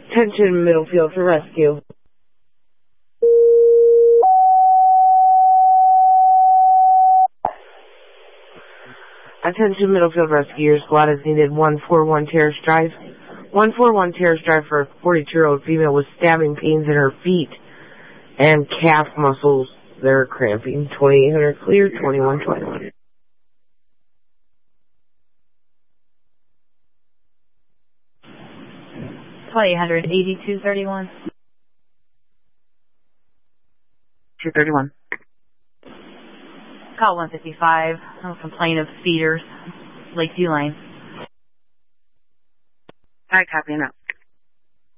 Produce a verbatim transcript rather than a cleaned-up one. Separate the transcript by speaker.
Speaker 1: Attention, Middlefield for rescue. Attention, Middlefield Rescue. Your squad is needed. one four one Terrace Drive. one four one Terrace Drive for a forty-two-year-old female with stabbing pains in her feet and calf muscles. They're cramping. twenty-eight hundred clear, twenty-one twenty-one.
Speaker 2: twenty-eight hundred, eighty-two thirty-one.
Speaker 3: two thirty-one.
Speaker 2: Call one fifty-five. I'll complain of feeders. Lakeview Lane.
Speaker 3: Alright, copy now.